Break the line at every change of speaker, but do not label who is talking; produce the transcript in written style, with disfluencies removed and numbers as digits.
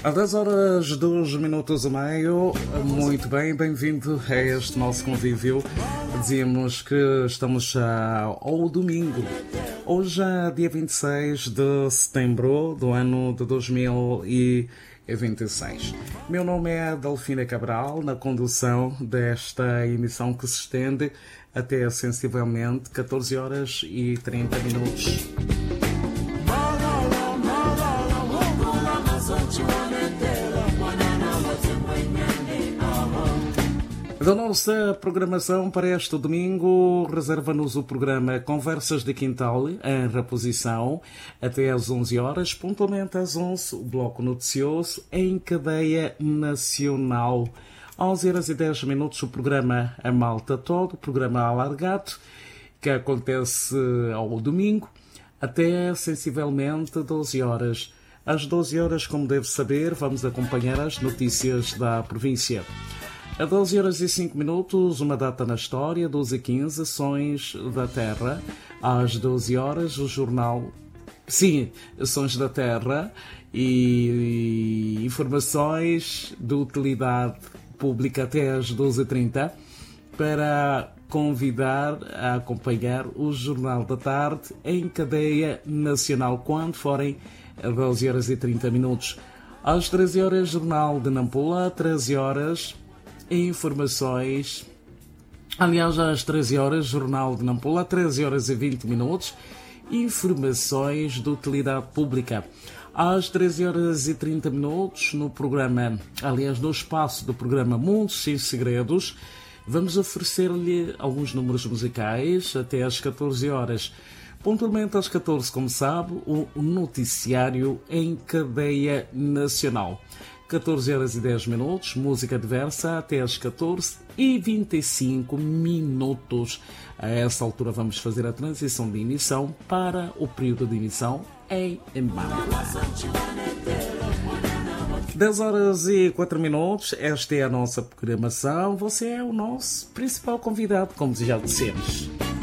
A 10 horas, 2 minutos e meio, muito bem, bem-vindo a este nosso convívio. Dizíamos que estamos ao domingo. Hoje é dia 26 de setembro do ano de 2026. Meu nome é Delfina Cabral, na condução desta emissão que se estende até sensivelmente 14 horas e 30 minutos. Da nossa programação para este domingo, reserva-nos o programa Conversas de Quintal, em reposição, até às 11 horas, pontualmente às 11, o Bloco Noticioso, em cadeia nacional. 11 horas e 10 minutos, o programa A Malta Todo, o programa alargado, que acontece ao domingo, até sensivelmente 12 horas. Às 12 horas, como deve saber, vamos acompanhar as notícias da província. A 12 horas e 5 minutos, uma data na história, 12 e 15, Sons da Terra. Às 12 horas, o jornal... Sim, Sons da Terra e informações de utilidade pública até às 12h30 para convidar a acompanhar o Jornal da Tarde em cadeia nacional quando forem a 12 horas e 30 minutos. Às 13 horas, Jornal de Nampula, 13 horas... informações, aliás, às 13 horas, Jornal de Nampula, 13 horas e 20 minutos, informações de utilidade pública. Às 13 horas e 30 minutos, no programa, aliás, no espaço do programa Mundos Sem Segredos, vamos oferecer-lhe alguns números musicais até às 14 horas. Pontualmente às 14, como sabe, o noticiário em cadeia nacional. 14 horas e 10 minutos, música diversa até às 14 e 25 minutos. A essa altura vamos fazer a transição de emissão para o período de emissão em Mbamba. 10 horas e 4 minutos, esta é a nossa programação. Você é o nosso principal convidado, como já dissemos.